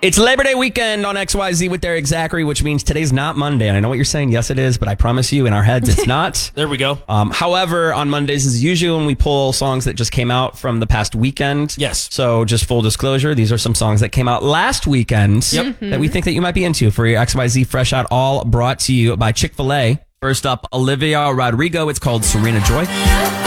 It's Labor Day weekend on XYZ with Derek Zachary, which means today's not Monday. And I know what you're saying. Yes, it is. But I promise you, in our heads, it's not. There we go. However, on Mondays is usually when we pull songs that just came out from the past weekend. Yes. So just full disclosure, these are some songs that came out last weekend that we think that you might be into for your XYZ Fresh Out, all brought to you by Chick-fil-A. First up, Olivia Rodrigo. It's called Serena Joy.